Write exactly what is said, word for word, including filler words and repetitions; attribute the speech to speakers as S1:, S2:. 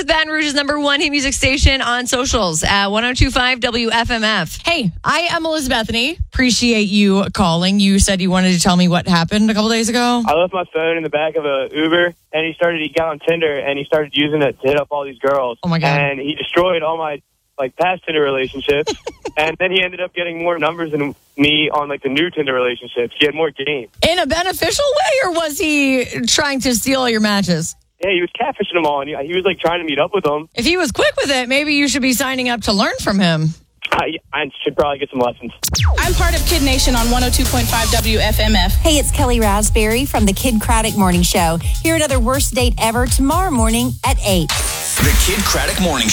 S1: Baton Rouge's number one hit music station on socials at one oh two point five W F M F.
S2: Hey, I am Elizabethany. Appreciate you calling. You said you wanted to tell me what happened a couple days ago.
S3: I left my phone in the back of a Uber, and he started, he got on Tinder, and he started using it to hit up all these girls.
S2: Oh, my God.
S3: And he destroyed all my, like, past Tinder relationships. And then he ended up getting more numbers than me on, like, the new Tinder relationships. He had more game.
S2: In a beneficial way, or was he trying to steal all your matches?
S3: Yeah, he was catfishing them all, and he, he was, like, trying to meet up with them.
S2: If he was quick with it, maybe you should be signing up to learn from him.
S3: I, I should probably get some lessons.
S4: I'm part of Kid Nation on one oh two point five W F M F.
S5: Hey, it's Kelly Raspberry from the Kid Craddock Morning Show. Hear another worst date ever tomorrow morning at eight.
S6: The Kid Craddock Morning Show.